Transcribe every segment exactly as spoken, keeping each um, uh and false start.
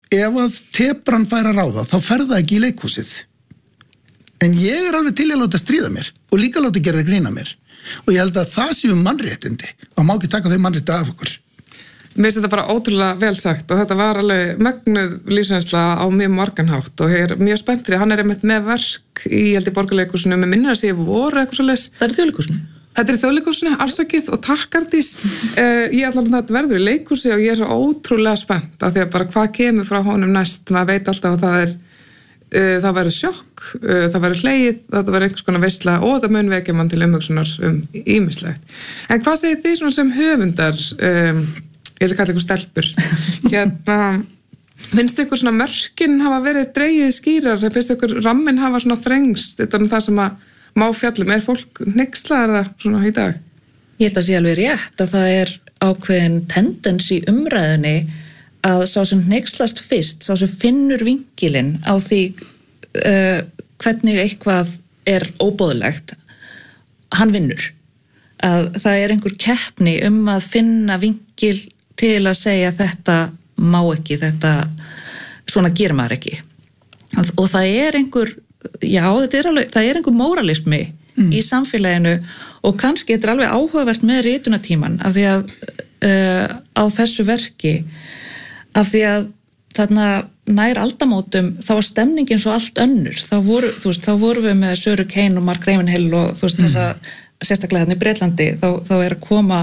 ef að tebran fær að ráða, þá fer það ekki í leikhúsið. En ég er alveg til að láta stríða mér og líka láta gera grína mér. Og ég held að það séu mannréttindi og má ekki taka þau mannrétti af okkur. Mér finnst þetta bara ótrúlega vel sagt og þetta var alveg mögnuð lífsreynsla á mjög marganhátt og ég er mjög spennt fyrir hann er einmitt með verk í, ég held í Borgarleikhúsinu með minnir að sé voru eitthvað svo leys. Það er Þjóðleikhúsinu. Þetta er Þjóðleikhúsinu, afsakið og takkardís. Uh, ég ætla að þetta verður í leikhúsi og ég er svo ótrúlega spennt af því að bara hvað kemur frá honum næst, maður veit alltaf að það er uh, það verður sjokk, uh, það verður hlegið, það verður einhvers konar veisla og það mun vekja mann til umhugsunar um ýmislegt. En hvað segir þið svona sem höfundar, um, ég vil kalla ykkur stelpur, hérna, finnst ykkur svona mörkin hafa verið dregið skýrar, finnst ykkur rammin hafa svona þrengst, þetta er það sem að má fjallum, er fólk hneykslaðara svona í dag? Ég held að sé alveg rétt að það er ákveðin tendens í umræðunni að sá sem hneykslast fyrst, sá sem finnur vinkilinn á því uh, hvernig eitthvað er óboðlegt, hann vinnur. Að það er einhver keppni um að finna vinkil til að segja þetta má ekki, þetta svona gerir maður ekki. Og, og það er einhver Já, þetta er alveg, það er einhver móralismi mm. í samfélaginu og kannski þetta er alveg áhugavert með ritunatíman af því að uh, á þessu verki af því að þarna nær aldamótum þá var stemningin svo allt önnur þá voru, þú veist, þá voru við með Söru Kane og Mark Ravenhill og þú veist mm. þessa sérstaklega þarna í Bretlandi þá, þá er að koma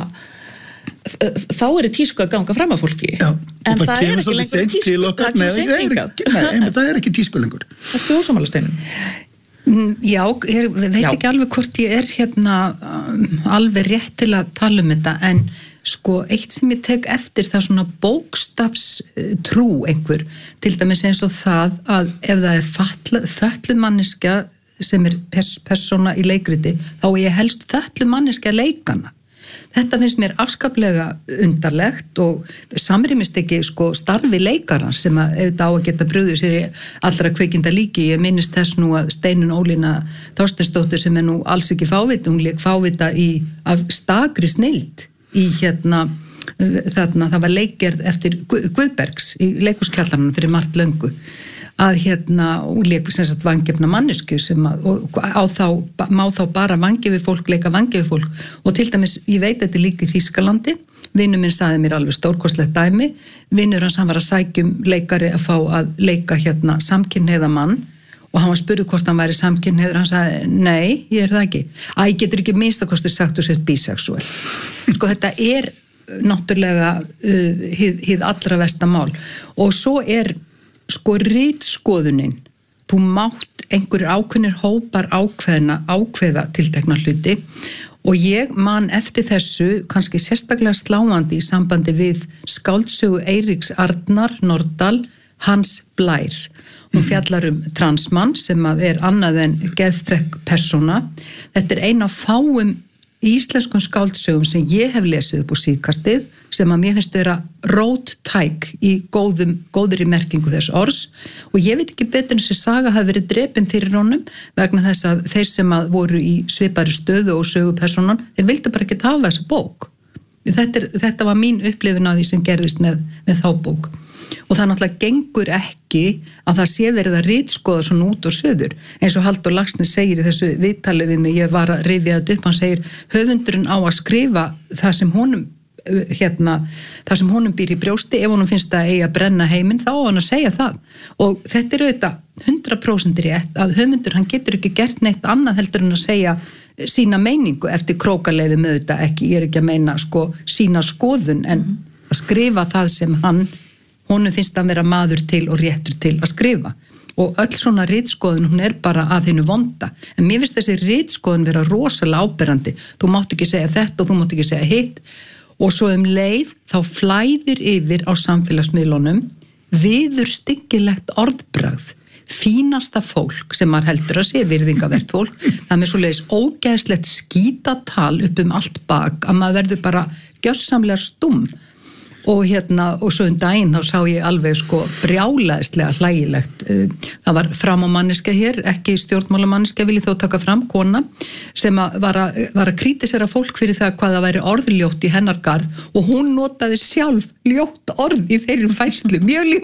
þá er tísku að ganga fram að fólki Já, en það, það er ekki lengur tísku okkar, það, nei, það, er, nei, það er ekki tísku lengur Það er stjórnsámála Steinunn Já, ég veit Já. ekki alveg hvort ég er hérna um, alveg rétt til að tala um þetta en sko, eitt sem ég tek eftir það svona bókstafs trú einhver, til dæmis eins og það að ef það er fötluð manneskja sem er pers persóna í leikriti, þá er ég helst fötluð manneskja leikana Þetta finnst mér afskaplega undarlegt og samrýmist ekki sko starfi leikarans sem að auðvitað á að geta brugðið sér í allra kveikynda líki. Ég minnist þess nú að Steinunn Ólína Þorsteinsdóttir sem er nú alls ekki fávita, hún lék fávita í af stakri snilld í hérna þarna það var leikgerð eftir Guðbergs í leikhúskjallarinn fyrir margt löngu. að hérna, og leikur sem sagt vangefna mannesku sem að, og á þá, má þá bara vangefi fólk, leika vangefi fólk og til dæmis, ég veit þetta líka í Þýskalandi, vinur minn sagði mér alveg stórkostlegt dæmi, vinur hans hann var að sækjum leikari að fá að leika hérna samkynhneigða mann og hann var spurður hvort hann væri samkynhneigður, hann sagði, nei, ég er það ekki. Æ, getur ekki minnstakosti sagt og sett bisexuell. Sko þetta er náttúrulega uh, hið, hið allra versta mál og svo er sko ritskoðunin, þú mátt einhverjir ákveðnir hópar ákveðna, ákveða tiltekna hluti og ég man eftir þessu kannski sérstaklega sláandi í sambandi við skáldsögu Eiríks Arnar Nordal, Hans Blær. Hún fjallar um transmann sem að er annað en geðþekk persóna. Þetta er ein af fáum íslenskum skáldsögum sem ég hef lesið upp á síðkastið sem að mér finnst vera róttæk í góðum, góðri merkingu þess orðs og ég veit ekki betur en þessi saga hafi verið drepin fyrir honum vegna þess að þeir sem að voru í svipari stöðu og sögupersonan, þeir vildu bara ekki hafa þessa bók. Þetta, er, þetta var mín upplifun af því sem gerðist með, með þá bók og það náttúrulega gengur ekki að það sé verið að ritskoða svona út og söður eins og Halldór Laxness segir í þessu viðtali við mig, ég var að rifja þetta upp, hann segir höfundurinn á að skrifa það sem honum hérna, það sem honum býr í brjósti ef honum finnst að eiga að brenna heiminn þá á hann að segja það og þetta er auðvitað hundrað prósent rétt að höfundur hann getur ekki gert neitt annað heldur en að segja sína meiningu eftir krókaleifi með þetta ekki, ég er ekki að meina sko sína skoðun en að skrifa það sem hann honum finnst að vera maður til og réttur til að skrifa og öll svona ritskoðun hún er bara að hennu vonda en mér finnst þessi ritskoðun vera rosalega áberandi þú mátt ekki segja þetta og þú mátt ekki segja hitt og svo um leið þá flæðir yfir á samfélagsmiðlunum viðurstyggilegt orðbragð fínasta fólk sem maður heldur að sé virðingavert fólk það með svoleiðis ógeðslegt skítatal upp um allt bak að maður verður bara gjörsamlega stumm og hérna, og svo um daginn þá sá ég alveg sko brjálæðislega hlægilegt, það var framámanniska hér, ekki stjórnmálamanniska vil ég þó taka fram, kona sem að var að, var að krítisera fólk fyrir það hvað það væri orðljótt í hennar garð og hún notaði sjálf ljótt orð í þeirri færslu, mjög ljótt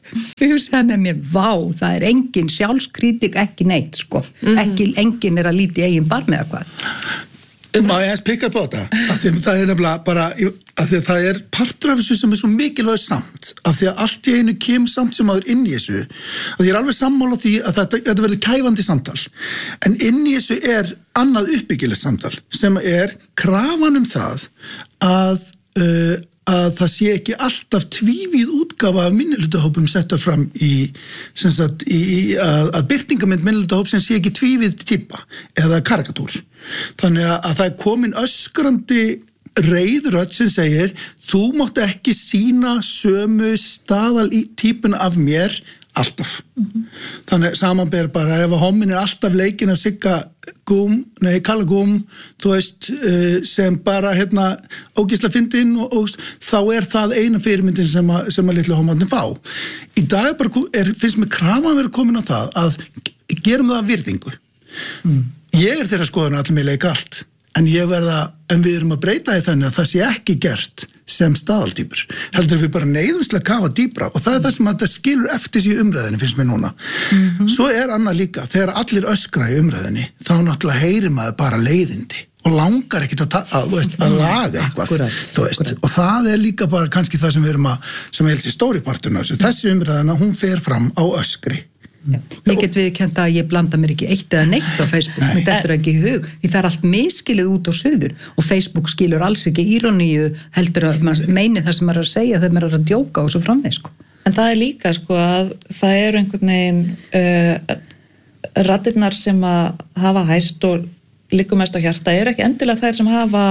ég hugsaði með mér, vá, það er engin sjálfskritik, ekki neitt sko, mm-hmm. ekki engin er að líti eigin barm eða hvað. Má ég aðeins pikka upp á þetta, af því að það er nefnilega bara, af því að það er partur af þessu sem er svo mikilvæg samt, af því að allt í einu kemur samt sem aður inn í þessu, og ég er alveg sammála því að þetta, þetta verður kæfandi samtal, en inn í þessu er annað uppbyggilegt samtal, sem er krafan um það að, uh, að það sé ekki alltaf tvívíð útgáfa af minnihlutahópum settar fram í, sem sagt, í, í að, að birtingamynd minnihlutahóp sem sé ekki tvívíð típa eða karikatúr. Þannig að, að það er komin öskrandi reiðrödd sem segir þú mátt ekki sýna sömu staðal í típuna af mér alltaf. Mm-hmm. Þannig samanber bara ef að hommin er alltaf leikinn af Sigga Gúm, nei, Kalla Gúm, þú veist, uh, sem bara hérna ógisla fyndin og, og þá er það eina fyrirmyndin sem að, sem að litlu hommarnir fá. Í dag er bara, er, finnst mér krafa að vera komin á það að gerum það virðingu. Mm. Ég er þeirra skoðun að allir mig leika allt, en ég verða, en við erum að breyta því þannig að það sé ekki gert sem staðaltýpur. Heldur við bara neyðumslega kafa dýpra og það er það sem að það skilur eftir sig í umræðinni, finnst mér núna. Mm-hmm. Svo er annað líka, þegar allir öskra í umræðinni, þá náttúrulega heyrir maður bara leiðindi og langar ekkert að, að, veist, að laga eitthvað. Akkurat, þú veist, akkurat. Og það er líka bara kannski það sem við erum að, sem helst í stóri partuna þessu. Þessi umræðina, hún fer fram á öskri. Já. Ég get viðurkennt að ég blanda mér ekki eitt eða neitt á Facebook, mér dettur ekki í hug því það er allt miskilið út og suður og Facebook skilur alls ekki íroníu heldur að maður meini það sem maður er að segja þegar maður er að djóka og svo framvegis sko. En það er líka sko að það eru einhvern veginn uh, raddirnar sem að hafa hæst og liggur mest á hjarta eru ekki endilega þær sem hafa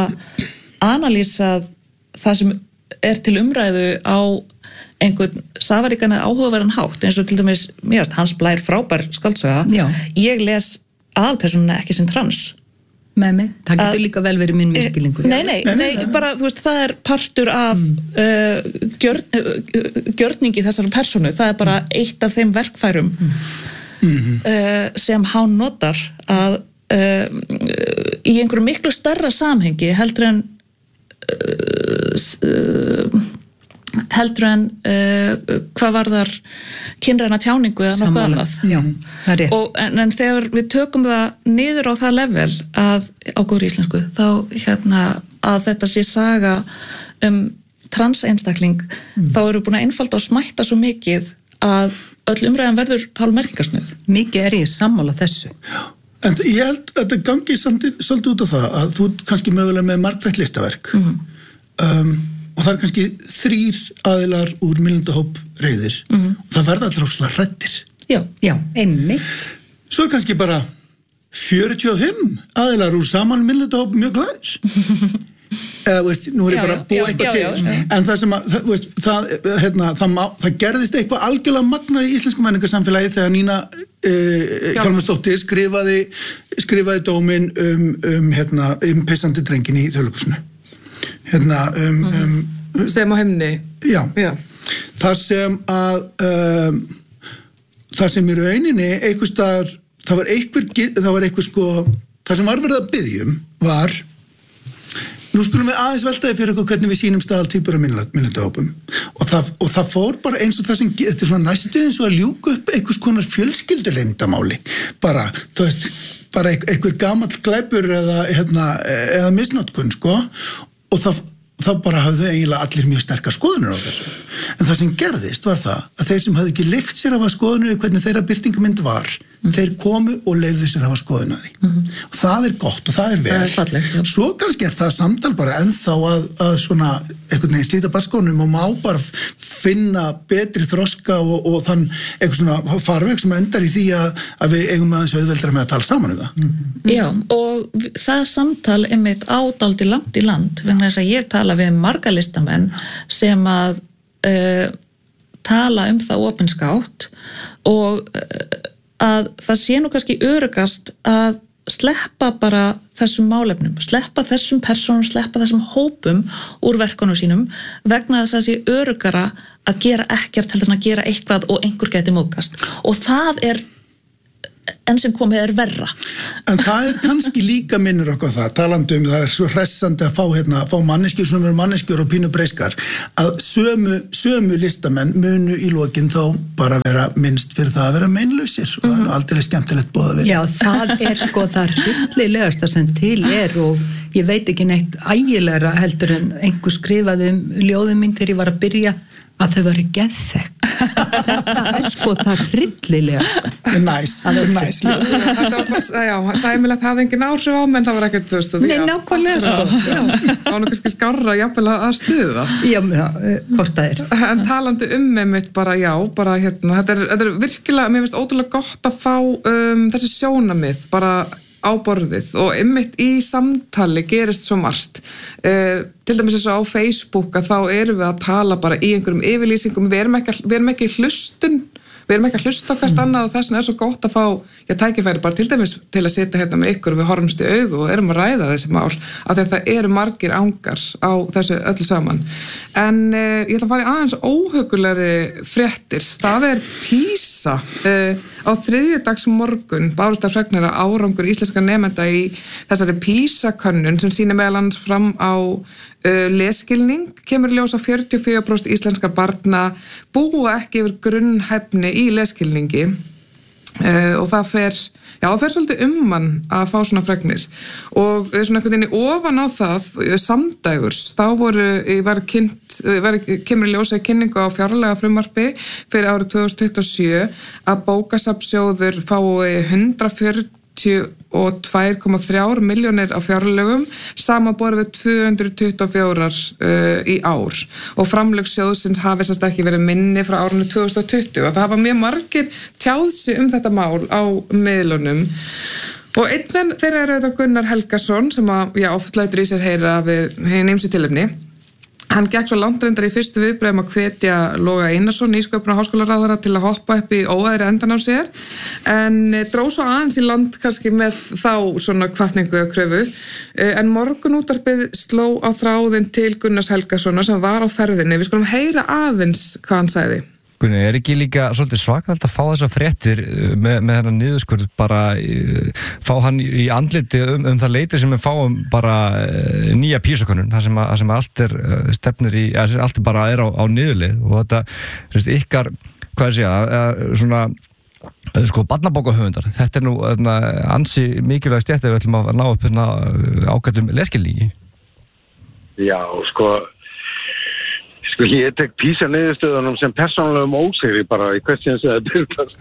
analýsað það sem er til umræðu á einhvern safaríkan eða áhugaverðan hátt eins og til dæmis, mér veist, Hans Blær frábær skaldsaga, Já. Ég les aðalpersónuna ekki sem trans með mig, það getur að, líka vel verið minn miskilningur. Nei, nei, nei, nei, bara þú veist, það er partur af mm. uh, gjörn, uh, gjörningi þessar persónu, það er bara mm. eitt af þeim verkfærum mm. uh, sem hann notar að uh, í einhverju miklu stærra samhengi heldur en uh, uh, heldur en uh, hvað var þar kynræna tjáningu eða nokkuð annað. Já, það er rétt. Og, en, en þegar við tökum það niður á það level að á góðri íslensku þá hérna að þetta sé saga um trans einstakling mm. þá eru búin að einfalda og smætta svo mikið að öll umræðan verður hálf merkingarsnið. Mikið er ég sammála þessu. Já. En ég held að þetta gangi svolítið út á það að þú kannski mögulega með margvætt listaverk mm. um og það er kannski þrýr aðilar úr minnlundahóp reiðir mm-hmm. og það verða allir óslega hrættir. Já, já, einmitt. Svo er kannski bara fjörutíu og fimm aðilar úr saman minnlundahóp mjög glæðir. Eða, veist, nú er ég bara að búa eitthvað til. Já, já. En það sem að, það, veist, það, hérna, það, má, það gerðist eitthvað algjörlega magnað í íslensku menningarsamfélagi þegar Nína uh, Hjálmarsdóttir skrifaði, skrifaði dóminn um, um, hérna, um pissandi drengin í Þjóðleikhúsinu. Hérna um, um sem á heimni já, já. þar sem að um, þar sem í rauninni einhver staðar, það var einhver það var einhver sko, það sem var verið að biðjum var nú skulum við aðeins veltaði fyrir okkur hvernig við sýnum staðaltýpur af minnlundahópum og það, og það fór bara eins og það sem þetta er svona næstu eins og að ljúka upp einhvers konar fjölskylduleyndamáli bara, þú veist, bara einhver gamall glæpur eða, hérna, eða misnotkun sko og það, það bara hafðu eiginlega allir mjög sterkar skoðunir á þessu. En það sem gerðist var það að þeir sem hafðu ekki leyft sér að hafa skoðunir hvernig þeirra birtingamynd var, mm. þeir komu og leyfðu sér að hafa skoðun á því. Mm. Og það er gott og það er vel. Það er fallegt, já. Svo kannski er það samtal bara ennþá að, að svona einhvern veginn slíta baskonum og má bara finna betri þroska og, og þann eitthvað svona farveg sem endar í því að, að við eigum aðeins auðveldra með að tala saman um það. Mm. Já, og það samtal einmitt ádáldi langt í land, vegna þess að ég tala við marga listamenn sem að uh, tala um það opinskátt og uh, að það sé nú kannski öruggast að sleppa bara þessum málefnum, sleppa þessum persónum, sleppa þessum hópum úr verkunum sínum vegna þess að það sé öruggara að gera ekkert heldur en að gera eitthvað og einhver geti móðgast og það er enn sem komið er verra. En það er kannski líka minnur okkur það, talandi um það er svo hressandi að fá, hérna, fá manneskjur sem eru manneskjur og pínu breyskar, að sömu, sömu listamenn munu í lokin þá bara vera minnst fyrir það að vera meinlausir og það er aldrei skemmtilegt bóð að vera. Já, það er sko það hryllilegasta sem til er og ég veit ekki neitt ægilegra heldur en einhver skrifaði um ljóðum mín þegar ég var að byrja að þau varu geðþekk. Þetta er sko það hryllilegasta. Það er næs, það er næs. Þetta var bara, já, sæmilegt hafði engin áhrif á, menn það var ekkert, þú veist. Nei, nákvæmlega sko. Það var nú kannski skárra jafnvel að stuða. Já, já, hvort það er. En talandi um með mitt bara, já, bara hérna, þetta er, þetta er virkilega, mér finnst ótrúlega gott að fá um, þessi sjónamið, bara á borðið og einmitt í samtali gerist svo margt. Uh, til dæmis eins og á Facebook að þá erum við að tala bara í einhverjum yfirlýsingum, við erum ekki, við erum ekki í hlustun, við erum ekki að hlusta á hvert mm. annað og þess vegna er svo gott að fá, já, tækifæri bara til dæmis til að setja hérna með ykkur og við horfumst í augu og erum að ræða þessi mál af því að það eru margir angar á þessu öllu saman. En uh, ég ætla að fara í aðeins óhugulegri fréttir. Það er PISA. Uh, á þriðjudags morgun bárust af fregnir að árangur íslenska nemenda í þessari PISA-könnun sem sýnir meðal annars fram á uh, lesskilning, kemur ljós að fjörutíu og fjögur prósent íslenska barna búa ekki yfir grunnhæfni í lesskilningi. Uh, og það fer, já það fer svolítið um mann að fá svona fregnir og uh, svona einhvern veginn ofan á það uh, samdægurs, þá voru var kynnt, uh, var, kemur í ljósa kynningu á fjárlaga frumvarpi fyrir árið tvö þúsund tuttugu og sjö að bókasafnssjóður fái hundrað fjörutíu og tvö komma þrjár milljónir á fjárlögum samanborið við tvö hundruð tuttugu og fjögur uh, í ár og framlög sjóðsins hafi sérst ekki verið minni frá árinu tvö þúsund tuttugu og það hafa mjög margir tjáð sig um þetta mál á miðlunum og einn þeirra er auðvitað Gunnar Helgason sem að, já, oft lætur í sér heyra við hinn ýmsu tilefni. Hann gekk svo langt reyndar í fyrstu viðbröðum að hvetja Loga Einarsson, nýsköpunar háskólaráðherra til að hoppa upp í óæðri endan á sér en dró svo aðeins í land kannski með þá svona hvatningu og kröfu en Morgunútvarpið sló á þráðinn til Gunnars Helgasonar sem var á ferðinni. Við skulum heyra aðeins hvað hann sagði. Gunni, er ekki líka svolítið svakalt að fá þessar fréttir með, með hennar niðurskurð bara fá hann í andliti um, um það leiti sem við fáum bara nýja PISA-könnun, það sem, að, sem að allt er stefnir í, að allt er bara er á, á niðurlið og þetta, veist, ykkar, hvað er segja, svona sko barnabókahöfundar, þetta er nú ansi mikilvæg stjætt ef við ætlum að ná upp ágætum lesskilningi. Já, sko Sko, ég tek PISA niðurstöðunum sem persónulegum ósigri bara í hversin sem það byrjast.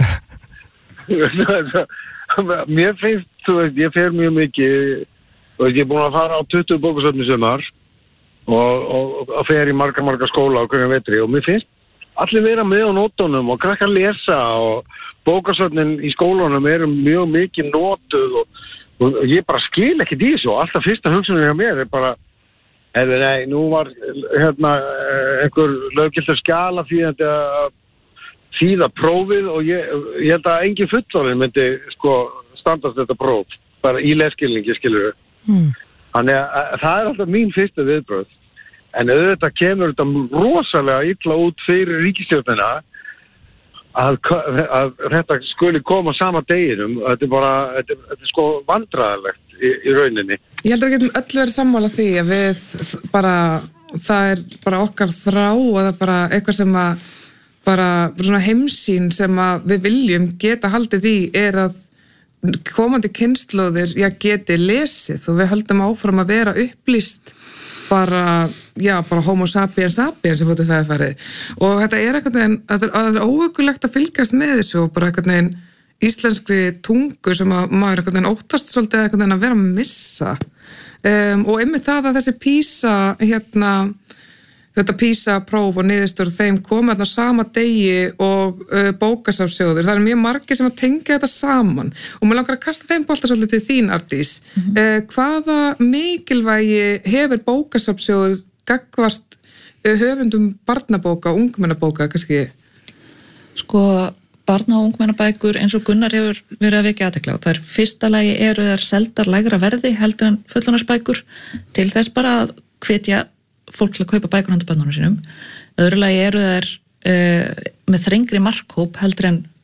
Mér finnst, þú veist, ég fer mjög mikið, þú veist, ég er búin að fara á tuttugu bókasöfni sumar og, og, og fer í marga, marga skóla á hverjum vetri og mér finnst allir vera með á nótunum og krakkar lesa og bókasöfnin í skólanum eru mjög mikið nótuð og, og ég bara skil ekki því svo. Alltaf fyrsta hugsunin hjá mér er bara eða nei, nú var hérna einhver löggiltur skjala því að þýða prófið og ég, ég held að engin fullorðinn myndi sko standast þetta próf, bara í lesskilningi skilur við. Mm. Þannig að það er alltaf mín fyrsta viðbröð. En auðvitað kemur þetta rosalega illa út fyrir ríkisstjórnina að, að þetta skuli koma sama deginum. Þetta er bara, þetta, þetta er sko vandræðalegt í, í rauninni. Ég held að við getum öll verið sammála því að við bara, það er bara okkar þrá og það er bara eitthvað sem að bara svona heimsýn sem að við viljum geta haldið í er að komandi kynslóðir já, geti lesið og við höldum áfram að vera upplýst bara, já, bara homo sapiens sapiens sem fóttu það að farið og þetta er eitthvað en það er, er óhugulegt að fylgjast með þessu og bara eitthvað en íslenskri tungu sem að maður eitthvað en óttast svolítið eitthvað en að vera að missa um, og einmitt það að þessi PISA hérna, þetta PISA-próf og niðurstöður þeim koma þarna sama degi og uh, bókasafnssjóður. Það er mjög margir sem að tengja þetta saman og maður langar að kasta þeim bolta svolítið til þín, Ardís. Mm-hmm. Uh, hvaða mikilvægi hefur bókasafnssjóður gagnvart uh, höfundum barnabóka og ungmennabóka kannski? Sko, barna- og ungmennabækur eins og Gunnar hefur verið að vekja athygli á. Það er fyrsta lagi eru þær seldar lægra verði heldur en fullorðinsbækur til þess bara að hvetja fólk til að kaupa bækur handa börnunum sínum. Öðru lagi eru þær uh, með þrengri markhóp heldur en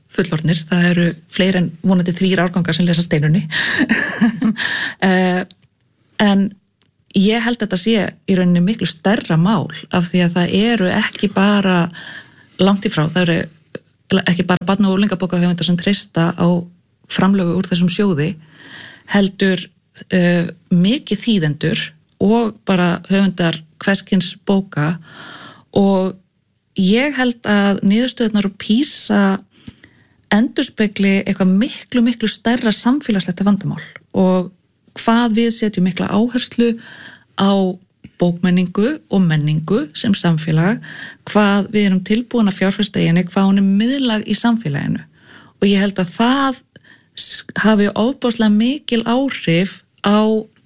fullorðnir, það eru fleiri en vonandi þrír árgangar sem lesa Steinunni uh, en ég held að þetta sé í rauninni miklu stærra mál af því að það eru ekki bara langt í frá, það eru ekki bara barna- og unglingabókahöfundar sem treysta á framlögu úr þessum sjóði heldur uh, mikið þýðendur og bara höfundar hverskins bóka og ég held að niðurstöðunar úr PISA endurspegli eitthvað miklu, miklu stærra samfélagslegt vandamál og hvað við setjum mikla áherslu á bókmenningu og menningu sem samfélag, hvað við erum tilbúin að fjárfesta í henni, hvað hún er miðlag í samfélaginu og ég held að það hafi ofboðslega mikil áhrif á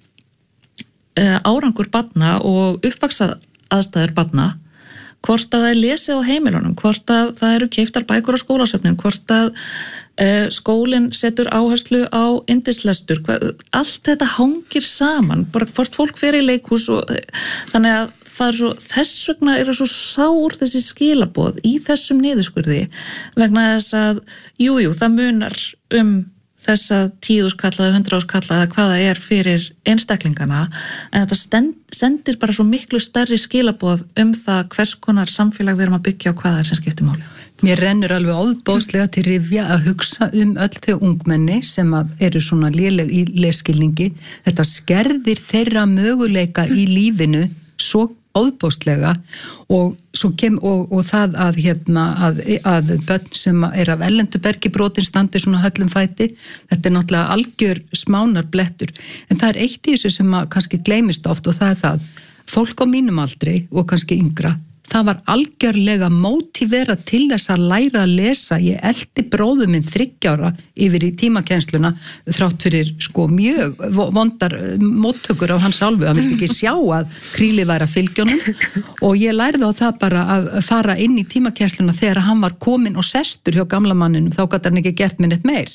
uh, árangur barna og uppvaksa aðstæður barna, hvort að það er lesið á heimilunum, hvort að það eru keyptar bækur á skólasöfnin, hvort að uh, skólinn setur áherslu á yndislestur, allt þetta hangir saman, bara hvort fólk fer í leikhús og þannig að það er svo, þess vegna eru svo sár þessi skilaboð í þessum niðurskurði vegna þess að, jújú, jú, það munar um þessa tíðuskallaða, hundraðuskallaða, hvað það er fyrir einstaklingana, en þetta stend, sendir bara svo miklu stærri skilaboð um það hvers konar samfélag við erum að byggja og hvað það er sem skiptir máli. Mér rennur alveg óðbóðslega til rifja að hugsa um öll þau ungmenni sem að eru svona léleg í lesskilningi. Þetta skerðir þeirra möguleika í lífinu svo óðbóðslega og, kem, og, og það að, hérna, að, að börn sem er af erlendu bergi brotin standi svona höllum fæti, þetta er náttúrulega algjör smánar blettur, en það er eitt í þessu sem að kannski gleymist oft og það er það, fólk á mínum aldri og kannski yngra, það var algjörlega mótivera til þess að læra að lesa. Ég eldi bróðu minn þriggja yfir í tímakennsluna þrátt fyrir sko mjög vondar móttökur af hans hálfu. Hann vildi ekki sjá að kríli væri að fylgjónum og ég lærði á það bara að fara inn í tímakennsluna þegar hann var kominn og sestur hjá gamla manninum, þá gat hann ekki gert minn eitt meir.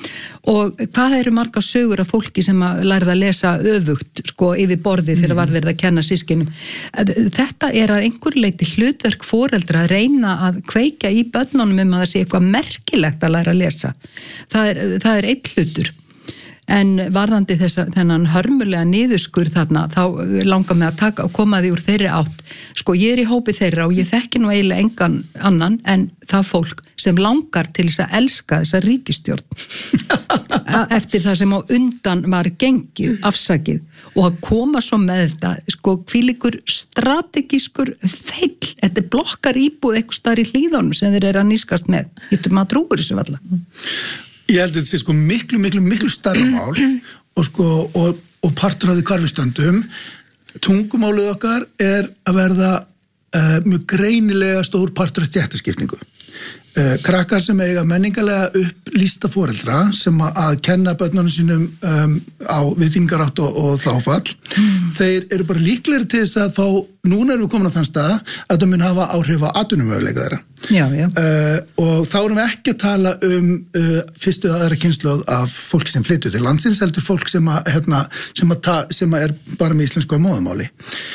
Og hvað eru margar sögur af fólki sem að lærða að lesa öfugt sko yfir borði þegar var verið að kenna sískinum. Þetta er að einhver leiti hlutverk foreldra að reyna að kveikja í börnunum um að það sé eitthvað merkilegt að læra að lesa. Það er, það er eitt hlutur. En varðandi þess að þennan hörmulega niðurskur þarna, þá langar mig að taka og koma því úr þeirri átt. Sko ég er í hópi þeirra og ég þekki nú eiginlega engan annan en það fólk sem langar til þess að elska þessa ríkisstjórn eftir það sem á undan var gengið, afsakið og að koma svo með þetta, sko hvílíkur strategískur feill, þetta er blokkar íbúð eitthvað staðar í hlíðunum sem þeir eru að nískast með, getur maður trúir þessu valla. Ég held að þetta sé sko miklu, miklu, miklu starra mál og sko, og, og partur af því hvar við stöndum. Tungumálið okkar er að verða uh, mjög greinilega stór partur af stéttaskiptingu. Uh, krakkar sem eiga menningarlega upplýsta foreldra sem að kenna börnunum sínum um, á vitingarátt og, og þáfall, mm. þeir eru bara líklegri til þess að fá, núna erum við komin á þann stað að það mun hafa áhrif á atvinnumöguleika þeirra. Já, já. Uh, og þá erum við ekki að tala um uh, fyrstu og aðra kynslóð af fólk sem flyttu til landsins, heldur fólk sem, að, hérna, sem, að ta, sem að er bara með íslensku á móðumáli.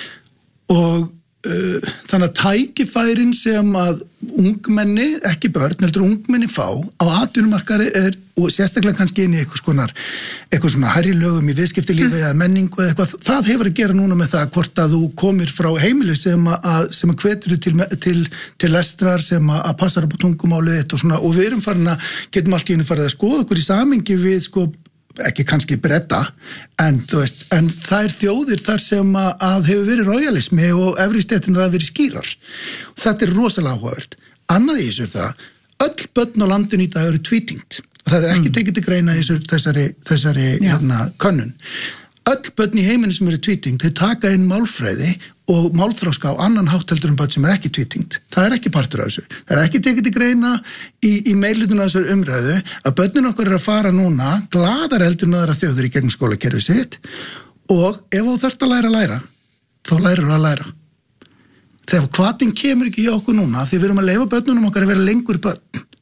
Og Uh, þannig að tækifærin sem að ungmenni, ekki börn, heldur ungmenni fá á atvinnumarkaði er, og sérstaklega kannski inn í eitthvað skonar, eitthvað svona hærri lögum í viðskiptilífi mm. eða menningu eða eitthvað, það hefur að gera núna með það hvort að þú komir frá heimili sem að, sem að hvetur til, til, til lestrar, sem að, að passar upp á tungumálið og svona, og við erum farin að, getum allt í einu farið að skoða okkur í samingi við sko ekki kannski Breta, en, veist, en það er þjóðir þar sem að, að hefur verið rojalismi og efri stéttinir hafa verið skýrar. Og þetta er rosalega áhugavert. Annað í þessu er það, öll börn á landinu í dag eru tvítingt og það er ekki tekið til greina í þessu, þessari, þessari hérna, könnun. Öll börn í heiminu sem eru tvítingt, þau taka inn málfræði og málþróska á annan hátteldur en börn sem er ekki tvítingt. Það er ekki partur af þessu. Það er ekki tekið til greina í, í meirhlutinu af þessari umræðu að börnin okkar er að fara núna glaðar heldur en aðra þjóður í gegnum skólakerfið sitt og ef þú þarft að læra að læra, þá lærir að læra. Þegar hvatinn kemur ekki hjá okkur núna, því við erum að leyfa börnunum okkar að vera lengur börn,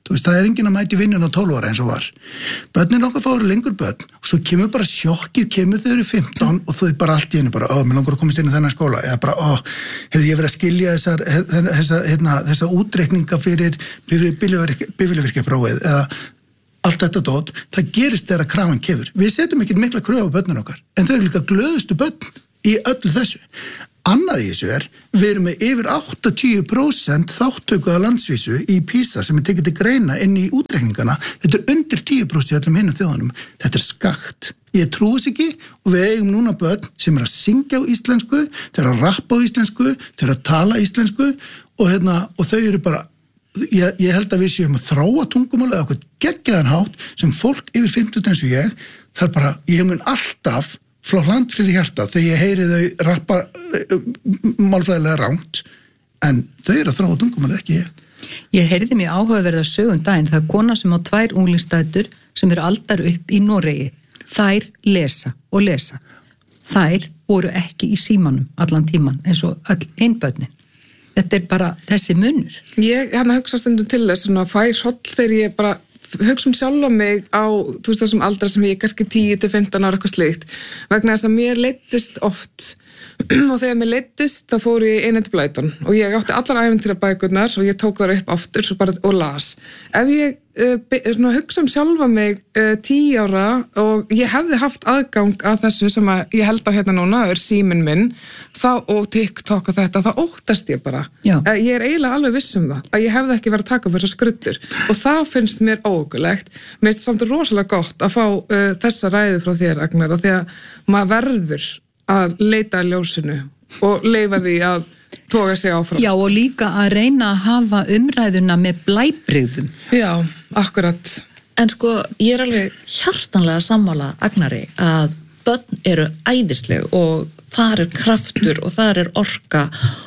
þú veist, það er enginn að mæti vinnun á tólf ára eins og var. Börnin okkar fáru lengur börn og svo kemur bara sjokkir, kemur þau eru fimmtán og þau bara allt í einu bara, ó, mér langar að komast inn í þennan skóla, eða bara, ó, hefði ég verið að skilja þessar, þessa, hérna, þessa útreikninga fyrir, fyrir bifilvirkjaprófið, eða allt þetta dót, það gerist þegar krafan kemur. Við setjum ekki mikla kröfu á börnin okkar, en þau eru líka glöðustu börn í öllu þessu. Annað í þessu er, við erum með yfir áttatíu prósent þáttöku á landsvísu í PISA sem er tekið til greina inn í útreikningana. Þetta er undir tíu prósent í öllum hinum þjóðunum. Þetta er skakt. Ég trúi þess ekki og við eigum núna börn sem er að syngja á íslensku, þau eru að rappa á íslensku, þau eru að tala íslensku og, hérna, og þau eru bara, ég, ég held að við séum að þróa tungumál eða okkur geggjaðan hátt sem fólk yfir fimmtugt eins og ég, það er bara, ég mun alltaf flá hland fyrir hjarta þegar ég heyri þau rappa uh, málfræðilega rangt, en þau eru að þróa tungumál ekki ég. Ég heyrði mér áhugaverða sögum daginn, það er kona sem á tvær unglingsdætur sem eru aldar upp í Noregi. Þær lesa og lesa. Þær voru ekki í símanum allan tíman eins og öll einbörnin. Þetta er bara þessi munur. Ég hann að hugsa stundum til þess svona fær hroll þegar ég bara hugsa um sjálfa mig á, þú veist, þessum aldra sem ég er kannski tíu til fimmtán ára eitthvað slíkt, vegna þess að mér leiddist oft og þegar mér leiddist þá fór ég inn eftir blæton og ég átti allar ævintýrabækurnar og ég tók þar upp aftur svo bara, og las. Ef ég uh, svona, hugsa um sjálfa mig uh, tíu ára og ég hefði haft aðgang að þessu sem að ég held á hérna núna, er síminn minn þá, og TikTok og þetta, þá óttast ég bara. Uh, ég er eiginlega alveg viss um það, að ég hefði ekki verið að taka fyrir þessar skruddur og það finnst mér ógulegt. Mér finnst samt rosalega gott að fá uh, þessa ræðu frá þér, Agnar, af því að maður verður að leita að ljósinu og leyfa því að toga sig áfram. Já, og líka að reyna að hafa umræðuna með blæbrigðum. Já, akkurat. En sko, ég er alveg hjartanlega sammála Agnari að börn eru æðisleg og þar er kraftur og þar er orka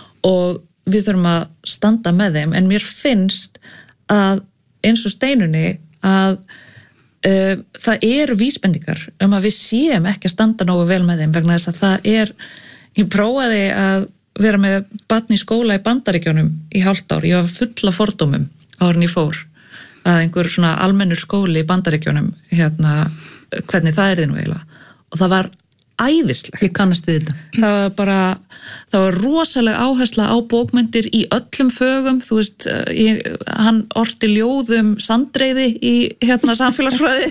og við þurfum að standa með þeim, en mér finnst að eins og Steinunni að Uh, það eru vísbendingar um að við séum ekki að standa nógu vel með þeim vegna þess að það er, ég prófaði að vera með barn í skóla í Bandaríkjunum í hálft ár, ég var full af fordómum árin ég fór að einhver svona almennur skóli í Bandaríkjunum hérna, hvernig það er þið nú eiginlega og það var æðislegt. Ég kannast við þetta. Það var bara, það var rosalega áhersla á bókmyndir í öllum fögum, þú veist, ég, hann orti ljóðum sandreiði í hérna samfélagsfræði,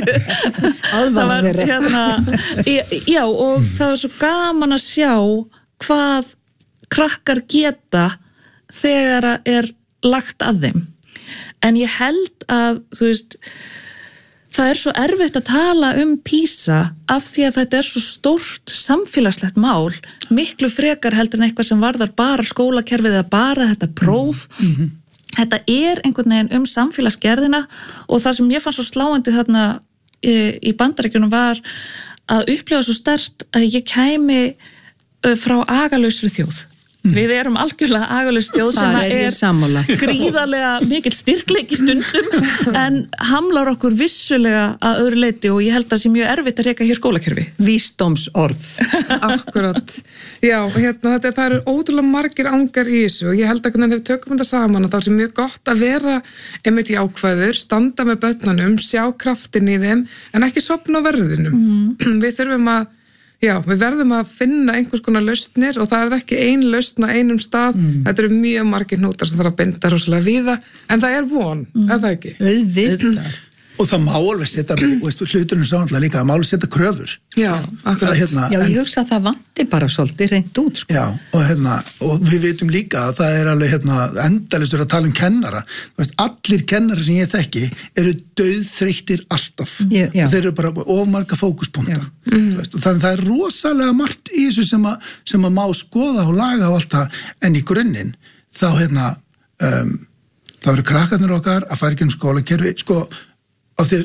það var hérna, já, og það var svo gaman að sjá hvað krakkar geta þegar er lagt að þeim. En ég held að, þú veist, það er svo erfitt að tala um PISA af því að þetta er svo stórt samfélagslegt mál, miklu frekar heldur en eitthvað sem varðar bara skólakerfið eða bara þetta próf. Mm-hmm. Þetta er einhvern veginn um samfélagsgerðina og það sem ég fann svo sláandi þarna í, í Bandaríkjunum var að upplifa svo sterkt að ég kæmi frá agalausri þjóð. Við erum algjörlega agalaus þjóð sem er, er gríðarlega mikill styrkleiki stundum en hamlar okkur vissulega að öðru leyti og ég held að það sé mjög erfitt að reka hér skólakerfi. Vísdómsorð. Akkurat. Já, hérna, þetta, það eru ótrúlega margir angar í þessu og ég held að þegar við tökum þetta saman að það er mjög gott að vera einmitt í ákvæður, standa með börnunum, sjá kraftin í þeim en ekki sofna á verðunum. Mm. Við þurfum að Já, við verðum að finna einhvers konar lausnir og það er ekki ein lausn á einum stað, mm. þetta eru mjög margir hnútar sem þarf að binda rosalega víða, en það er von, mm. er það ekki? Auðvitað. Og það má alveg setja, veist, hluturinn sáhandla líka, það má alveg setja kröfur. Já, akkurat. Hérna, Já, ég en, hugsa að það vanti bara svolítið reynd út, sko. Já, og hérna, og við veitum líka að það er alveg, hérna, endalistur að tala um kennara. Veist, allir kennara sem ég þekki eru dauðþreyttir alltaf. Já, já. Og þeir eru bara ofmarga fókuspunkta. Mm. Veist, og þannig það er rosalega margt í þessu sem að, sem að má skoða og laga og allt það, en í grunninn, þá, hérna, um, þá eru krakkarnir okkar að fara ekki um skólakerfi, sko, af því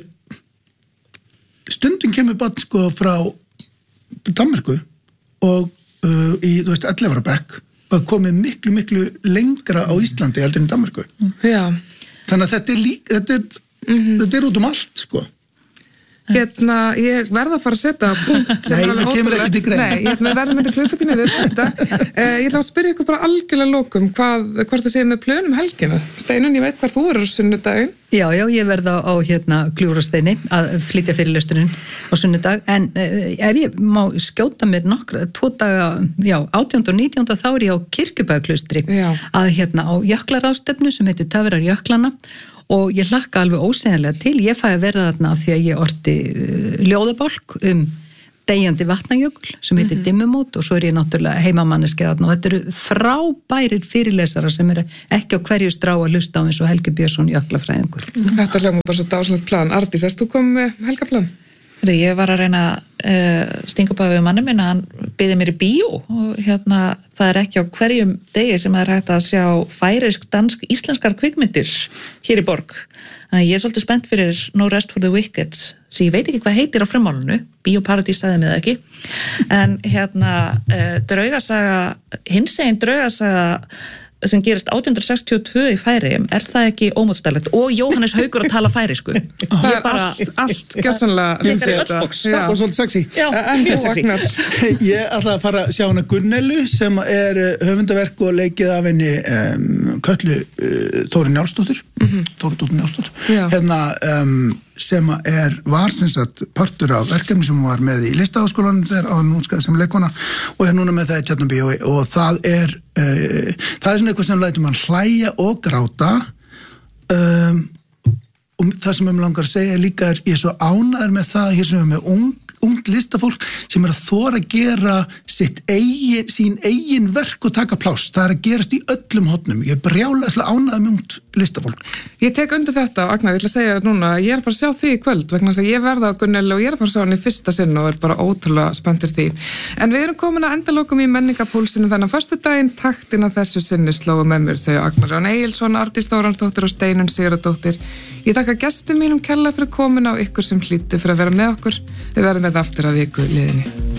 stundum kemur barn sko frá Danmörku og uh, í, þú veist, ellefu ára bekk og komið miklu, miklu lengra á Íslandi heldur en í Danmörku. Já. Þannig að þetta er líka, þetta er, mm-hmm. þetta er út um allt, sko. Hérna, ég verða að fara að setja punkt sem Nei, er alveg það kemur ekki til greina. Nei, ég við verðum þetta klukkutími við þetta. Uh, ég ætla að spyrja ykkur bara algjörlega lokum hvað, hvort það séð með plönum helgina. Steinun, ég veit hvar þú eru á sunnudaginn. Já, já, ég verða á, á hérna Gljúfrasteini að flytja fyrirlesturinn á sunnudag, en uh, ef ég má skjóta mér nokkra, tvo daga, já, átjánda og nítjánda þá er ég á Kirkjubæjarklaustri að hérna á jöklaráðstefnu sem heitir Töfrar jöklana og ég hlakka alveg ósegjanlega til, ég fæ að vera þarna af því að ég orti uh, ljóðabálk um deyjandi vatnajökul sem heitir mm-hmm. Dimmumót og svo er ég náttúrulega heimamanneski þarna og þetta eru frábærir fyrirlesara sem eru ekki á hverju strá að hlusta á eins og Helgi Björnsson jöklafræðingur. Þetta hljóma bara svo dásalegt plan. Ardís, erst þú komið með helgaplan? Ég var að reyna að uh, stinga upp af við manni minn að hann byði mér í bíó og hérna það er ekki á hverjum degi sem það er hægt að sjá færisk, dansk, íslenskar kvikmyndir hér í borg. Þannig að ég er svolítið spennt fyrir No Rest for the Wicked sem ég veit ekki hvað heitir á frumálunu, Bíóparadís sagði mig það ekki, en hérna uh, draugasaga, hinsegin draugasaga sem gerist átján hundruð sextíu og tvö í Færeyjum, er það ekki ómótstæðilegt og Jóhannes Haukur að tala færeysku. Það er bara allt, allt gjörsamlega Ég er í öllbox. Og svolítið sexy. Já, en mjög þú sexy. Agnar? Ég ætla að fara að sjá hana Gunnelu sem er höfundaverk og leikið af henni um, Köllu uh, Þóri Njálsdóttur mm-hmm. Þóri Dóttur Njálsdóttur hérna um, sem er, var sem sagt partur af verkefni sem var með í Listaháskólanum þegar á núnskaði sem leikona og er núna með það í Tjarnabíói og það er uh, það er svona eitthvað sem lætur mann hlæja og gráta um, og það sem ég mig langar að segja líka er ég er svo ánæður með það hér sem er með ung ungt listafólk sem er að þora að gera sitt eigin, sín eigin verk og taka pláss. Það er að gerast í öllum hornum. Ég er brjálæðislega ánægð með ungt listafólk. Ég tek undir þetta, Agnar, ég ætla að segja þetta núna, ég er bara að sjá því í kvöld vegna þess að ég verða á Gunnelu og ég er að fara að sjá hann í fyrsta sinn og er bara ótrúlega spenntur því. En við erum komin að endalokum í menningapúlsinu þennan föstudaginn, taktina þessu sinni slógu með mér þau Agnar Jón Egilsson, Ardís Þóransdóttir og Steinunn Sigurðardóttir. Ég þakka gestum mínum kærlega fyrir komuna og ykkur sem hlýddu fyrir að vera með okkur. Við verðum með aftur að viku liðinni.